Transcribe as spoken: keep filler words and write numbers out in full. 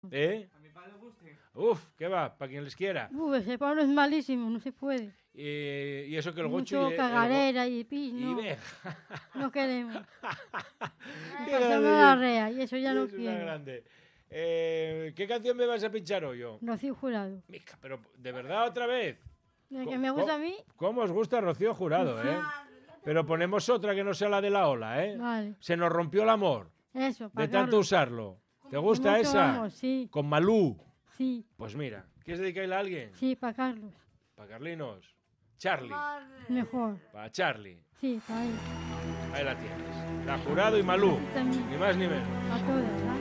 ¿Eh? A mi padre le guste. Uf, ¿qué va? Para quien les quiera. Uf, ese Pablo es malísimo, no se puede. Eh, y eso que el gochu... Mucho y el- cagarera y pis, el go- no. Y ve. No queremos. Qué Pasamos grande, la Dios. rea y eso ya no Es una quiero. grande. Eh, ¿Qué canción me vas a pinchar hoy yo? Rocío Jurado. Mica, pero ¿de verdad otra vez? La que Co- me gusta co- a mí, ¿Cómo os gusta Rocío Jurado, eh? Pero ponemos otra que no sea la de la ola, ¿eh? vale. Se nos rompió el amor Eso, de para tanto usarlo. ¿Te gusta esa? Vamos, sí, Con Malú. sí, Pues mira, ¿quieres dedicarle a alguien? sí, para Carlos. Para Carlinos. Charlie. Mejor. Para Charlie. Sí, para él. Ahí la tienes. La Jurado y Malú. También. Ni más ni menos. A todas, ¿ah?